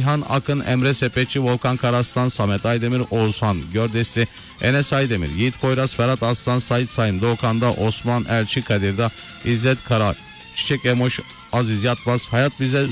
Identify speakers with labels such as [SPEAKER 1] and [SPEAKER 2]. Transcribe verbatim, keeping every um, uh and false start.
[SPEAKER 1] Reyhan Akın, Emre Sepetçi, Volkan Karaslan, Samet Aydemir, Oğuzhan Gördesli, Enes Aydemir, Yiğit Poyraz, Ferhat Aslan, Sait Sayın, Doğukan'da, Osman Elçi, Kadir'de, İzzet Kara, Çiçek Emoş, Aziz Yatmaz, Hayat Bize